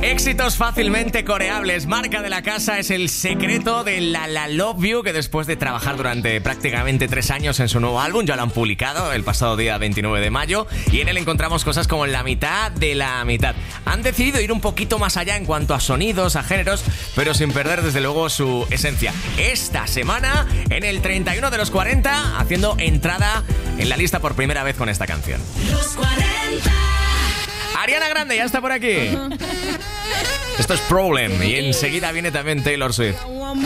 Éxitos fácilmente coreables. Marca de la casa es el secreto de La Love You, que después de trabajar durante prácticamente 3 años en su nuevo álbum, ya lo han publicado el pasado día 29 de mayo, y en él encontramos cosas como la mitad de la mitad. Han decidido ir un poquito más allá en cuanto a sonidos, a géneros, pero sin perder desde luego su esencia. Esta semana, en el 31 de los 40, haciendo entrada en la lista por primera vez con esta canción. Los 40. Ariana Grande ya está por aquí. Esto es Problem y enseguida viene también Taylor Swift.